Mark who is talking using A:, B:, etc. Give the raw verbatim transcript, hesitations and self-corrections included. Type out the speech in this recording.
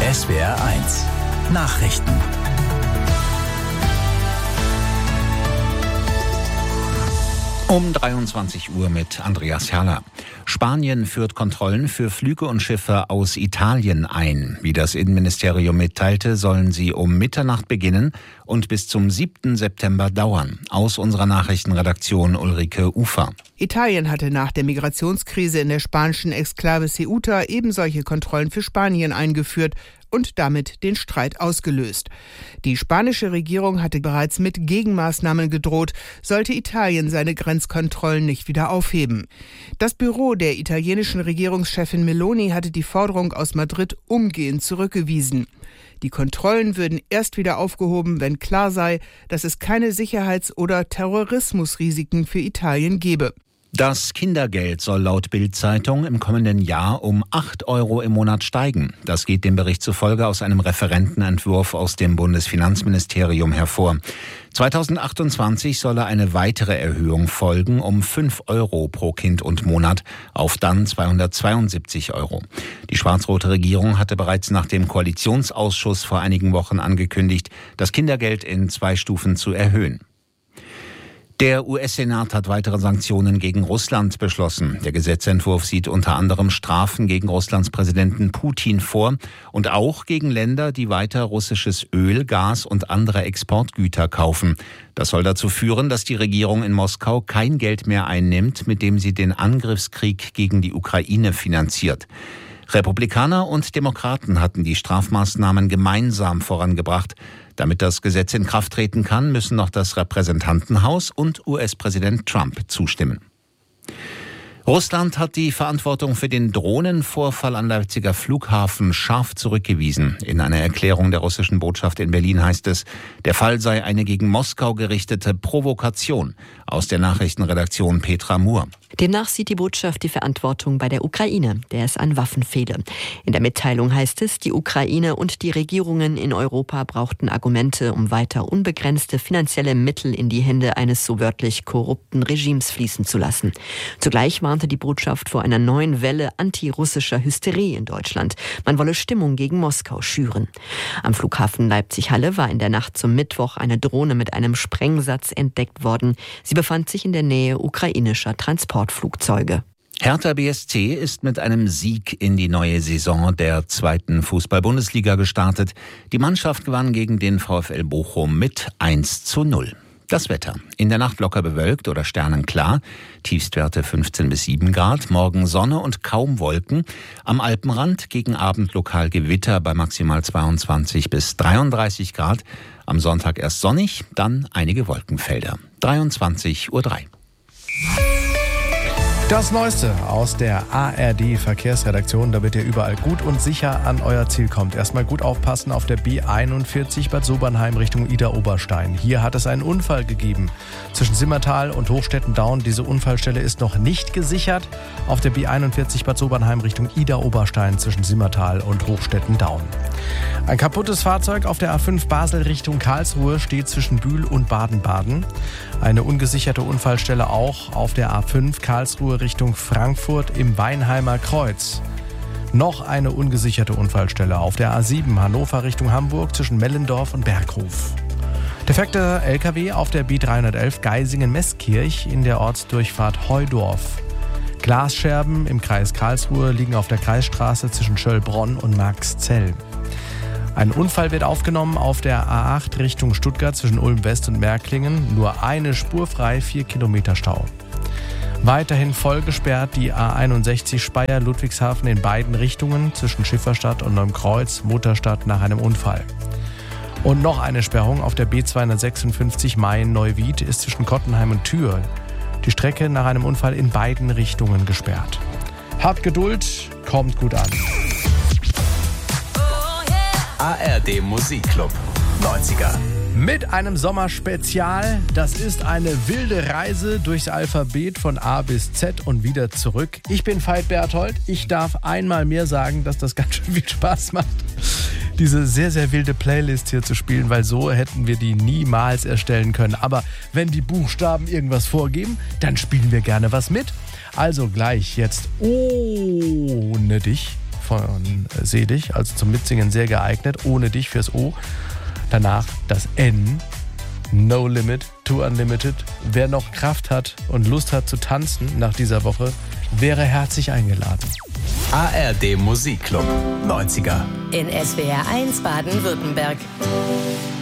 A: S W R eins Nachrichten.
B: Um dreiundzwanzig Uhr mit Andreas Herrler. Spanien führt Kontrollen für Flüge und Schiffe aus Italien ein. Wie das Innenministerium mitteilte, sollen sie um Mitternacht beginnen und bis zum siebten September dauern. Aus unserer Nachrichtenredaktion Ulrike Ufer.
C: Italien hatte nach der Migrationskrise in der spanischen Exklave Ceuta eben solche Kontrollen für Spanien eingeführt und damit den Streit ausgelöst. Die spanische Regierung hatte bereits mit Gegenmaßnahmen gedroht, sollte Italien seine Grenzkontrollen nicht wieder aufheben. Das Büro der italienischen Regierungschefin Meloni hatte die Forderung aus Madrid umgehend zurückgewiesen. Die Kontrollen würden erst wieder aufgehoben, wenn klar sei, dass es keine Sicherheits- oder Terrorismusrisiken für Italien gebe.
B: Das Kindergeld soll laut Bild-Zeitung im kommenden Jahr um acht Euro im Monat steigen. Das geht dem Bericht zufolge aus einem Referentenentwurf aus dem Bundesfinanzministerium hervor. zweitausendachtundzwanzig solle eine weitere Erhöhung folgen um fünf Euro pro Kind und Monat auf dann zweihundertzweiundsiebzig Euro. Die schwarz-rote Regierung hatte bereits nach dem Koalitionsausschuss vor einigen Wochen angekündigt, das Kindergeld in zwei Stufen zu erhöhen. Der U S-Senat hat weitere Sanktionen gegen Russland beschlossen. Der Gesetzentwurf sieht unter anderem Strafen gegen Russlands Präsidenten Putin vor und auch gegen Länder, die weiter russisches Öl, Gas und andere Exportgüter kaufen. Das soll dazu führen, dass die Regierung in Moskau kein Geld mehr einnimmt, mit dem sie den Angriffskrieg gegen die Ukraine finanziert. Republikaner und Demokraten hatten die Strafmaßnahmen gemeinsam vorangebracht. Damit das Gesetz in Kraft treten kann, müssen noch das Repräsentantenhaus und U S-Präsident Trump zustimmen. Russland hat die Verantwortung für den Drohnenvorfall am Leipziger Flughafen scharf zurückgewiesen. In einer Erklärung der russischen Botschaft in Berlin heißt es, der Fall sei eine gegen Moskau gerichtete Provokation. Aus der Nachrichtenredaktion Petra Muhr.
D: Demnach sieht die Botschaft die Verantwortung bei der Ukraine, der es an Waffen fehle. In der Mitteilung heißt es, die Ukraine und die Regierungen in Europa brauchten Argumente, um weiter unbegrenzte finanzielle Mittel in die Hände eines so wörtlich korrupten Regimes fließen zu lassen. Zugleich warnte die Botschaft vor einer neuen Welle antirussischer Hysterie in Deutschland. Man wolle Stimmung gegen Moskau schüren. Am Flughafen Leipzig-Halle war in der Nacht zum Mittwoch eine Drohne mit einem Sprengsatz entdeckt worden. Sie befand sich in der Nähe ukrainischer Transportflugzeuge.
B: Hertha B S C ist mit einem Sieg in die neue Saison der zweiten Fußball-Bundesliga gestartet. Die Mannschaft gewann gegen den VfL Bochum mit eins zu null. Das Wetter. In der Nacht locker bewölkt oder sternenklar. Tiefstwerte fünfzehn bis sieben Grad. Morgen Sonne und kaum Wolken. Am Alpenrand gegen Abend lokal Gewitter bei maximal zweiundzwanzig bis dreiunddreißig Grad. Am Sonntag erst sonnig, dann einige Wolkenfelder. dreiundzwanzig Uhr drei.
E: Das Neueste aus der A R D-Verkehrsredaktion, damit ihr überall gut und sicher an euer Ziel kommt. Erstmal gut aufpassen auf der B einundvierzig Bad Sobernheim Richtung Idar-Oberstein. Hier hat es einen Unfall gegeben zwischen Simmertal und Hochstetten-Daun. Diese Unfallstelle ist noch nicht gesichert. Auf der B einundvierzig Bad Sobernheim Richtung Idar-Oberstein zwischen Simmertal und Hochstetten-Daun. Ein kaputtes Fahrzeug auf der A fünf Basel Richtung Karlsruhe steht zwischen Bühl und Baden-Baden. Eine ungesicherte Unfallstelle auch auf der A fünf Karlsruhe Richtung Frankfurt im Weinheimer Kreuz. Noch eine ungesicherte Unfallstelle auf der A sieben Hannover Richtung Hamburg zwischen Mellendorf und Berghof. Defekter L K W auf der B dreihundertelf Geisingen-Meßkirch in der Ortsdurchfahrt Heudorf. Glasscherben im Kreis Karlsruhe liegen auf der Kreisstraße zwischen Schöllbronn und Marxzell. Ein Unfall wird aufgenommen auf der A acht Richtung Stuttgart zwischen Ulm West und Märklingen. Nur eine Spur frei, vier Kilometer Stau. Weiterhin voll gesperrt die A einundsechzig Speyer-Ludwigshafen in beiden Richtungen zwischen Schifferstadt und Neumkreuz, Mutterstadt nach einem Unfall. Und noch eine Sperrung auf der B zweihundertsechsundfünfzig Mayen-Neuwied ist zwischen Kottenheim und Thür. Die Strecke nach einem Unfall in beiden Richtungen gesperrt. Habt Geduld, kommt gut an.
A: A R D Musikclub neunziger.
E: Mit einem Sommerspezial. Das ist eine wilde Reise durchs Alphabet von A bis Z und wieder zurück. Ich bin Veit Berthold. Ich darf einmal mehr sagen, dass das ganz schön viel Spaß macht, diese sehr, sehr wilde Playlist hier zu spielen, weil so hätten wir die niemals erstellen können. Aber wenn die Buchstaben irgendwas vorgeben, dann spielen wir gerne was mit. Also gleich jetzt ohne dich von Selig, also zum Mitsingen sehr geeignet, ohne dich fürs O. Danach das N, No Limit to Unlimited. Wer noch Kraft hat und Lust hat zu tanzen nach dieser Woche, wäre herzlich eingeladen.
A: A R D Musikclub neunziger.
F: In S W R eins Baden-Württemberg.